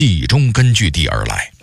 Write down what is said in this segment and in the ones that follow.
冀中根据地而来。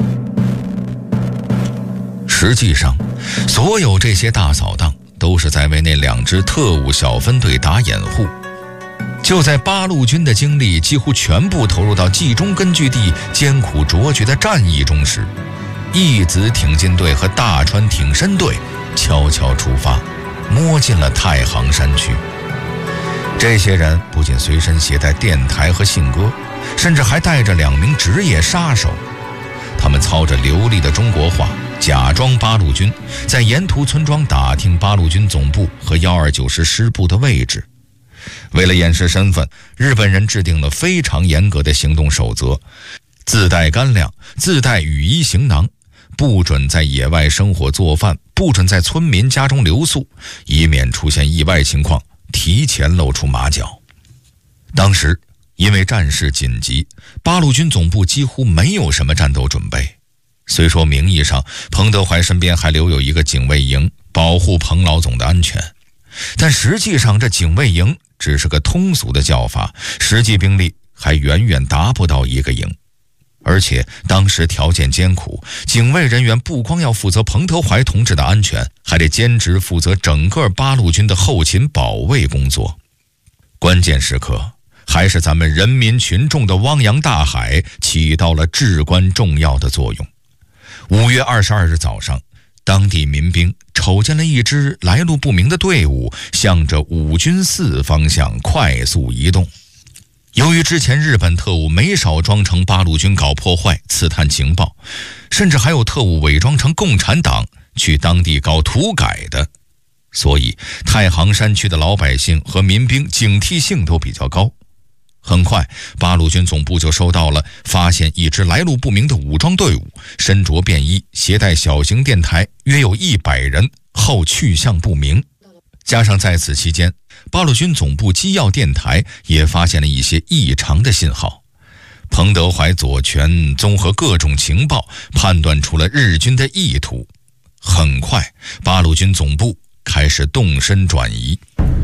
实际上，所有这些大扫荡都是在为那2支特务小分队打掩护。就在八路军的精力几乎全部投入到冀中根据地艰苦卓绝的战役中时，义子挺进队和大川挺身队悄悄出发，摸进了太行山区。这些人不仅随身携带电台和信鸽，甚至还带着2名职业杀手。他们操着流利的中国话，假装八路军，在沿途村庄打听八路军总部和129师师部的位置。为了掩饰身份，日本人制定了非常严格的行动守则：自带干粮，自带雨衣行囊，不准在野外生火做饭，不准在村民家中留宿，以免出现意外情况，提前露出马脚。当时因为战事紧急，八路军总部几乎没有什么战斗准备。虽说名义上彭德怀身边还留有一个警卫营，保护彭老总的安全，但实际上这警卫营只是个通俗的叫法，实际兵力还远远达不到1个营。而且当时条件艰苦，警卫人员不光要负责彭德怀同志的安全，还得兼职负责整个八路军的后勤保卫工作。关键时刻，还是咱们人民群众的汪洋大海起到了至关重要的作用。5月22日早上，当地民兵瞅见了一支来路不明的队伍向着五军寺方向快速移动。由于之前日本特务没少装成八路军搞破坏、刺探情报，甚至还有特务伪装成共产党去当地搞土改的，所以太行山区的老百姓和民兵警惕性都比较高。很快，八路军总部就收到了发现一支来路不明的武装队伍，身着便衣，携带小型电台，约有100人，后去向不明。加上在此期间，八路军总部机要电台也发现了一些异常的信号。彭德怀左权综合各种情报，判断出了日军的意图。很快，八路军总部开始动身转移。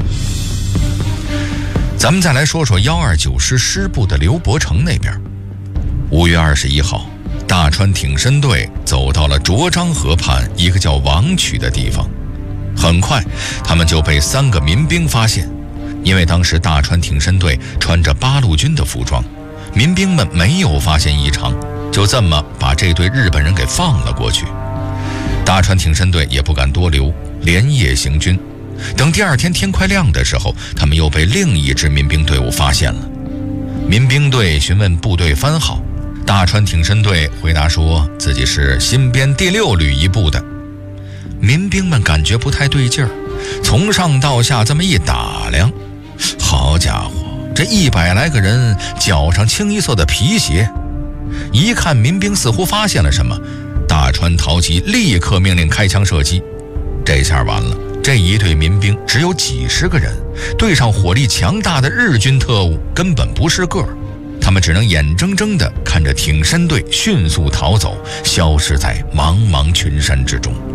咱们再来说说129师师部的刘伯承那边。5月21号，大川挺身队走到了涿漳河畔一个叫王曲的地方。很快，他们就被3个民兵发现。因为当时大川挺身队穿着八路军的服装，民兵们没有发现异常，就这么把这队日本人给放了过去。大川挺身队也不敢多留，连夜行军。等第2天天快亮的时候，他们又被另一支民兵队伍发现了。民兵队询问部队番号，大川挺身队回答说自己是新编第6旅一部的。民兵们感觉不太对劲儿，从上到下这么一打量，好家伙，这100来个人脚上清一色的皮鞋。一看民兵似乎发现了什么，大川陶吉立刻命令开枪射击。这下完了，这一队民兵只有几十个人，对上火力强大的日军特务根本不是个儿。他们只能眼睁睁地看着挺身队迅速逃走，消失在茫茫群山之中。